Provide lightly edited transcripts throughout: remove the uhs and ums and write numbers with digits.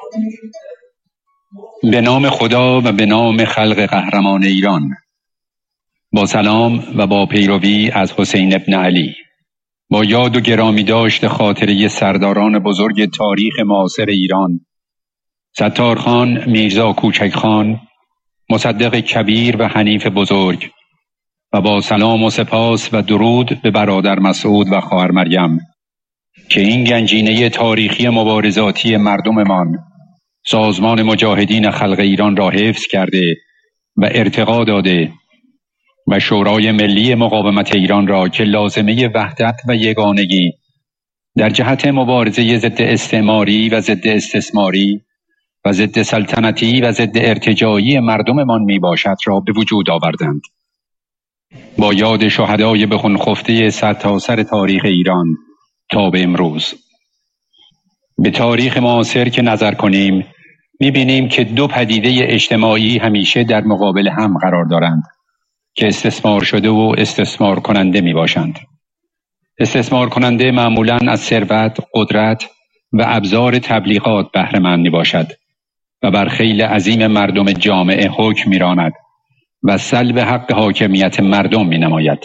به نام خدا و به نام خلق قهرمان ایران. با سلام و با پیروی از حسین ابن علی، با یاد و گرامی داشت خاطره سرداران بزرگ تاریخ معاصر ایران، ستارخان میرزا کوچکخان، مصدق کبیر و حنیف بزرگ، و با سلام و سپاس و درود به برادر مسعود و خواهر مریم که این گنجینه تاریخی مبارزاتی مردممان، سازمان مجاهدین خلق ایران را حفظ کرده و ارتقا داده و شورای ملی مقاومت ایران را که لازمه وحدت و یگانگی در جهت مبارزه ضد استعماری و ضد استثماری و ضد سلطنتی و ضد ارتجاعی مردممان می باشد را به وجود آوردند. با یاد شهدای به خون خفته سرتاسر تاریخ ایران تا به امروز، به تاریخ معاصر که نظر کنیم می‌بینیم که دو پدیده اجتماعی همیشه در مقابل هم قرار دارند که استثمار شده و استثمار کننده میباشند. استثمار کننده معمولاً از ثروت، قدرت و ابزار تبلیغات بهره مند میباشد و بر خیل عظیم مردم جامعه حکم میراند و سلب حق حاکمیت مردم مینماید.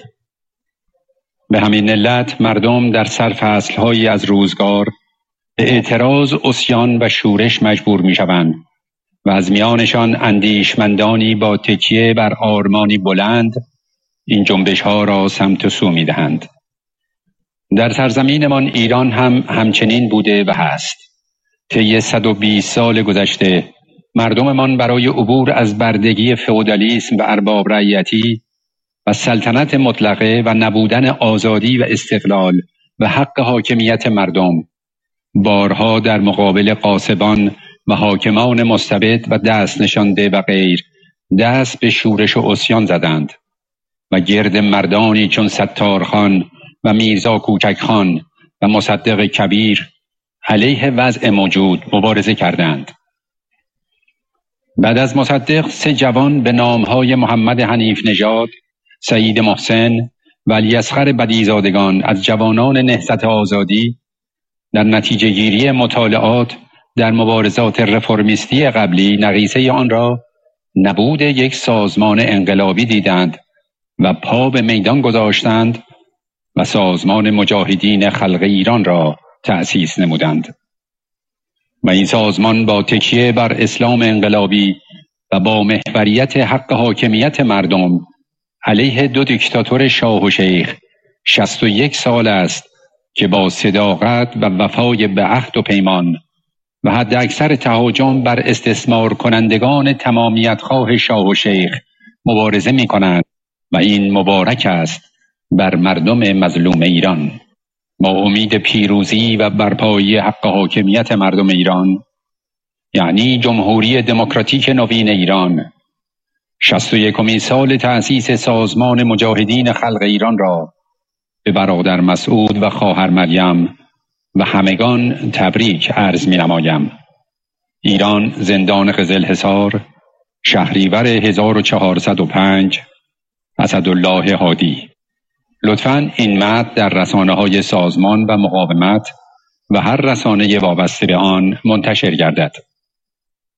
به همین علت مردم در سرفصل‌هایی از روزگار به اعتراض، عصیان و شورش مجبور میشوند و از میانشان اندیشمندانی با تکیه بر آرمانی بلند این جنبش‌ها را سمت و سو می‌دهند. در سرزمینمان ایران هم همچنین بوده و هست. طی 120 سال گذشته مردممان برای عبور از بردگی فئودالیسم و ارباب رعیتی و سلطنت مطلقه و نبودن آزادی و استقلال و حق حاکمیت مردم بارها در مقابل غاصبان و حاکمان مستبد و دست نشانده و غیر دست به شورش و عصیان زدند و گرد مردانی چون ستارخان و میرزا کوچکخان و مصدق کبیر علیه وضع موجود مبارزه کردند. بعد از مصدق 3 جوان به نامهای محمد حنیف نژاد، سعید محسن و علیاصغر بدیعی از جوانان نهضت آزادی در نتیجه گیری مطالعات در مبارزات رفرمیستی قبلی نقیصه آن را نبود یک سازمان انقلابی دیدند و پا به میدان گذاشتند و سازمان مجاهدین خلق ایران را تأسیس نمودند. و این سازمان با تکیه بر اسلام انقلابی و با محوریت حق حاکمیت مردم علیه 2 دیکتاتور شاه و شیخ 61 سال است که با صداقت و وفای به عهد و پیمان و حد اکثر تهاجم بر استثمار کنندگان تمامیت خواه شاه و شیخ مبارزه می کنند و این مبارک است بر مردم مظلوم ایران. با امید پیروزی و برپایی حق حاکمیت مردم ایران، یعنی جمهوری دموکراتیک نوین ایران، 61مین سال تأسیس سازمان مجاهدین خلق ایران را به برادر مسعود و خواهر مریم و همگان تبریک عرض می نمایم. ایران زندان قزلحصار، شهریور 1405. اسدالله هادی. لطفاً این متن در رسانه‌های سازمان و مقاومت و هر رسانه وابسته به آن منتشر گردد.